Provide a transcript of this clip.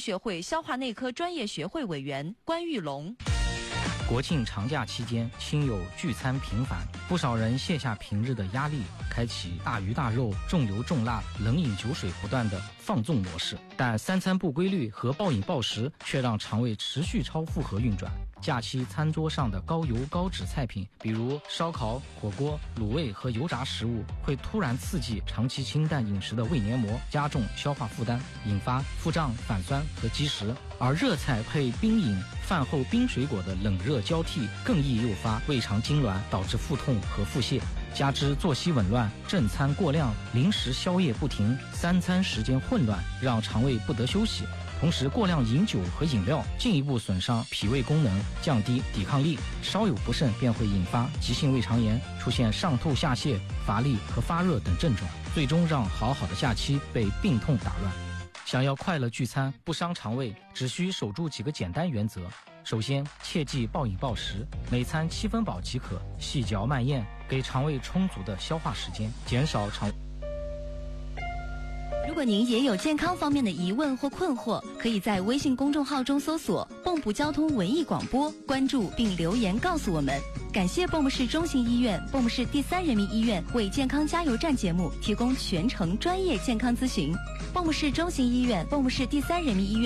学会消化内科专业学会委员关玉龙。 国庆长假期间，亲友聚餐频繁，不少人卸下平日的压力，开启大鱼大肉、重油重辣、冷饮酒水不断的放纵模式。但三餐不规律和暴饮暴食却让肠胃持续超负荷运转。假期餐桌上的高油高脂菜品，比如烧烤、火锅、卤味和油炸食物，会突然刺激长期清淡饮食的胃黏膜，加重消化负担，引发腹胀、反酸和积食。而热菜配冰饮、饭后冰水果的冷热交替，更易诱发胃肠痉挛，导致腹痛和腹泻。加之作息紊乱、正餐过量、零食宵夜不停、三餐时间混乱，让肠胃不得休息。同时，过量饮酒和饮料进一步损伤脾胃功能，降低抵抗力，稍有不慎便会引发急性胃肠炎，出现上吐下泻、乏力和发热等症状，最终让好好的假期被病痛打乱。想要快乐聚餐不伤肠胃，只需守住几个简单原则。首先，切忌暴饮暴食，每餐7分饱即可，细嚼慢咽，给肠胃充足的消化时间，减少肠。 如果您也有健康方面的疑问或困惑，可以在微信公众号中搜索蚌埠交通文艺广播，关注并留言告诉我们。感谢蚌埠市中心医院、蚌埠市第3人民医院为健康加油站节目提供全程专业健康咨询。蚌埠市中心医院、蚌埠市第3人民医院